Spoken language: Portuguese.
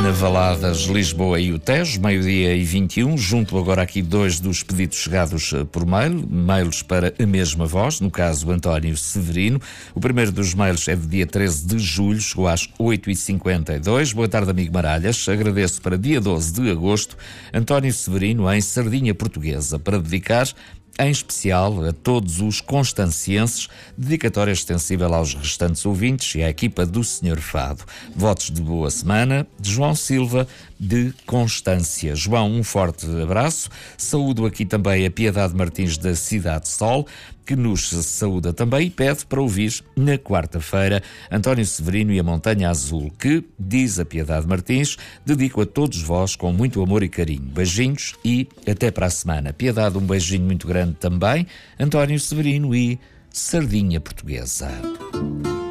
Viana, Valadas, Lisboa e o Tejo, 12h21. Junto agora aqui dois dos pedidos chegados por mail, mails para a mesma voz, no caso António Severino. O primeiro dos mails é de dia 13 de julho, chegou às 8h52. Boa tarde, amigo Maralhas. Agradeço para dia 12 de agosto, António Severino em Sardinha Portuguesa, para dedicar em especial a todos os constancienses, dedicatória extensível aos restantes ouvintes e à equipa do Senhor Fado. Votos de boa semana, de João Silva, de Constância. João, um forte abraço. Saúdo aqui também a Piedade Martins da Cidade Sol, que nos saúda também e pede para ouvir na quarta-feira António Severino e a Montanha Azul, que, diz a Piedade Martins, dedico a todos vós com muito amor e carinho. Beijinhos e até para a semana. Piedade, um beijinho muito grande também. António Severino e Sardinha Portuguesa.